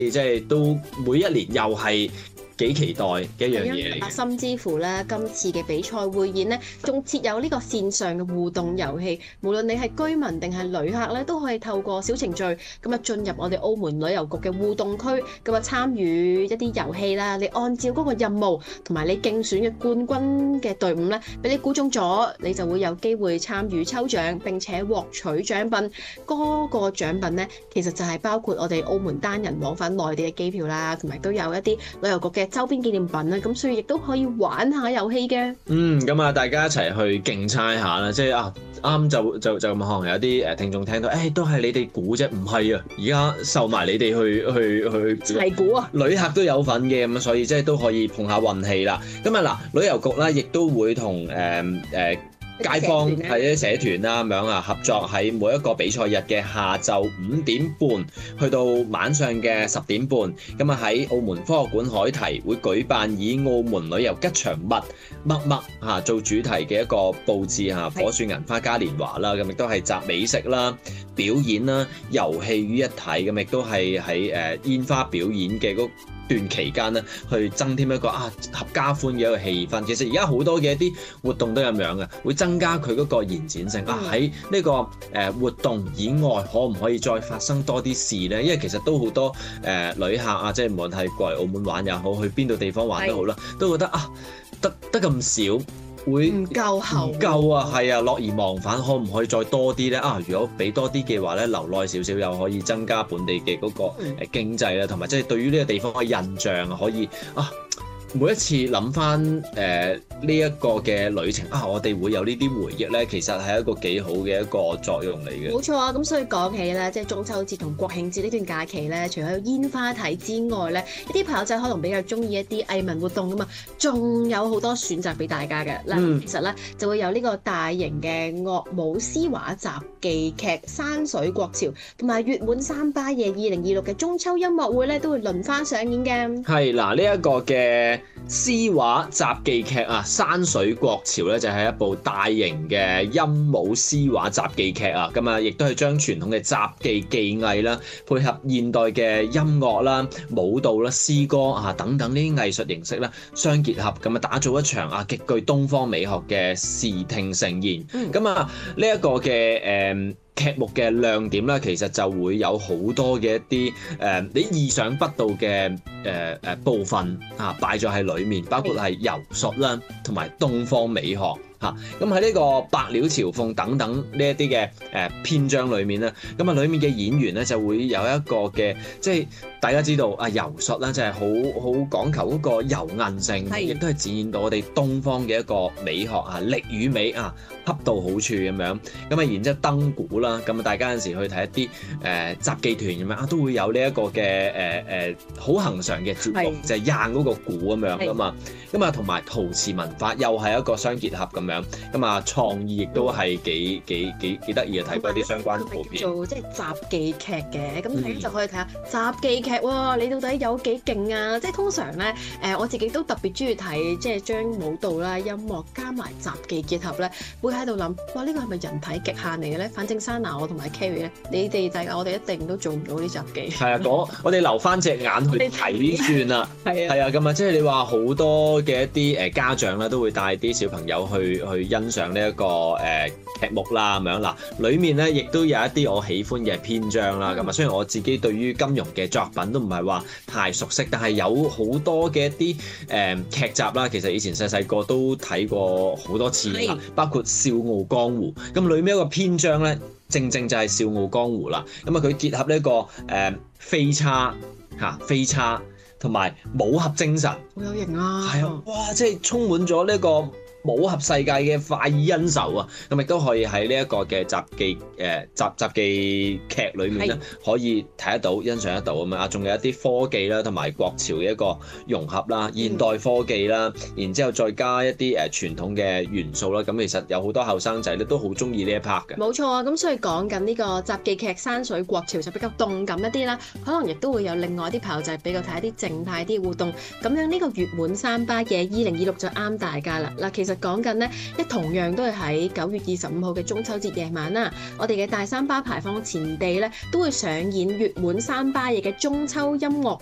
即係都每一年又係幾期待嘅一樣嘢嚟嘅。 甚至乎咧，今次嘅比賽匯演咧，仲設有呢個線上嘅互動遊戲，無論你係居民定係旅客咧，都可以透過小程序咁啊進入我哋澳門旅遊局嘅互動區，咁啊參與一啲遊戲啦。你按照嗰個任務同埋你競選嘅冠軍嘅隊伍咧，俾你估中咗，你就會有機會參與抽獎並且獲取獎品。嗰個獎品咧，其實就係包括我哋澳門單人往返內地嘅機票啦，同埋都有一啲旅遊局嘅周邊紀念品啦，咁所以亦都可以玩下遊戲嘅。 咁啊，大家一齊去競猜下啦，即係啱就咁可能有啲聽眾聽到，都係你哋估啫，唔係啊，而家受埋你哋去齊估啊！ 旅客都有份嘅，咁所以即係都可以碰下運氣啦。咁啊嗱，旅遊局咧亦都會同街坊係啲社團啦咁樣啊，合作喺每一個比賽日嘅下晝5點半去到晚上嘅10點半，咁啊喺澳門科學館海堤會舉辦以澳門旅遊吉祥物乜做主題嘅一個佈置嚇，火樹銀花嘉年華啦，咁亦都係集美食啦、表演啦、遊戲於一體，咁亦都係喺煙花表演嘅嗰段期間咧，去增添一個合家歡嘅一個氣氛。其實而家好多嘅一啲活動都咁樣嘅，會增加佢嗰個延展性。喺呢個活動以外，可唔可以再發生多啲事咧？因為其實都好多旅客啊，即係無論係過嚟澳門玩又好，去邊度地方玩都好啦，都覺得得咁少。會唔夠啊，係啊，樂而忘返，可唔可以再多啲咧？如果俾多啲嘅話咧，留耐少少又可以增加本地嘅嗰個經濟啦，同埋即係對於呢個地方嘅印象可以每一次諗翻呢一個嘅旅程我哋會有呢啲回憶咧，其實係一個幾好嘅一個作用嚟嘅。 冇錯啊！咁所以講起咧，即係中秋節同國慶節呢段假期咧，除咗有煙花睇之外咧，一啲朋友仔可能比較中意一啲藝文活動噶嘛，仲有好多選擇俾大家嘅。其實咧就會有呢個大型嘅樂舞詩畫雜技劇《山水國潮》同埋月滿三巴夜2026嘅中秋音樂會咧，都會輪番上演嘅。 係嗱，呢一個嘅詩畫雜技劇山水國潮咧就係一部大型嘅音舞詩畫雜技劇咁啊，亦都係將傳統嘅雜技技藝啦，配合現代嘅音樂啦、舞蹈啦、詩歌等等呢啲藝術形式啦相結合，咁啊打造一場極具東方美學嘅視聽盛宴。咁呢一個嘅劇目嘅亮點咧，其實就會有好多嘅一啲你意想不到嘅部分擺咗喺裡面，包括係柔術啦，同埋東方美學。咁喺呢個百鳥朝鳳等等呢一啲嘅篇章裏面咧，咁裡面嘅演員咧就會有一個嘅，即係大家知道柔術咧就係好講求嗰個柔韌性，亦都係展現到我哋東方嘅一個美學力與美恰到好處咁樣。咁然之後燈鼓啦，咁大家有陣時去睇一啲雜技團咁樣都會有呢一個嘅好恆常嘅節目，就係掗嗰個鼓咁樣噶嘛。咁同埋陶瓷文化又係一個相結合咁樣。咁創意亦都係幾得意嘅，睇過啲相關圖片。 做即係雜技劇嘅，咁大家就可以睇下雜技劇喎，你到底有幾勁啊？即係通常咧，我自己都特別中意睇，即係將舞蹈啦、音樂加埋雜技結合咧，會喺度諗，哇！呢個係咪人體極限嚟嘅咧？反正Sana我同埋 Kerry 咧，你哋大家我哋一定都做唔到啲雜技。係我哋留翻隻眼去睇算啦。係啊，咁啊，即係你話好多嘅一啲家長啦，都會帶啲小朋友去欣賞呢一個劇目啦咁樣嗱，裡面咧亦都有一啲我喜歡嘅篇章啦。咁雖然我自己對於金庸嘅作品都唔係話太熟悉，但係有好多嘅一啲劇集啦，其實以前細個都睇過好多次啦，包括《笑傲江湖》。咁裡面一個篇章咧，正就係《笑傲江湖》啦。咁佢結合呢個飛叉同埋武俠精神， 好有型啊！ 係啊，哇！即係充滿咗呢個武俠世界嘅快意恩仇咁亦都可以喺呢一個嘅雜技劇裏面咧，可以睇得到、欣賞得到咁樣仲有一啲科技啦，同埋國潮嘅一個融合啦，現代科技啦，然之後再加一啲傳統嘅元素啦。咁其實有好多後生仔咧都好中意呢一 part 嘅。 冇錯啊！咁所以講緊呢個雜技劇《山水國潮》就比較動感一啲啦，可能亦都會有另外啲朋友仔比較睇一啲靜態啲活動。咁樣呢個月滿三巴夜2026就啱大家啦。嗱，其實實講緊呢，同樣都係喺9月25號嘅中秋節夜晚啦。我哋嘅大三巴牌坊前地咧，都會上演月滿三巴夜嘅中秋音樂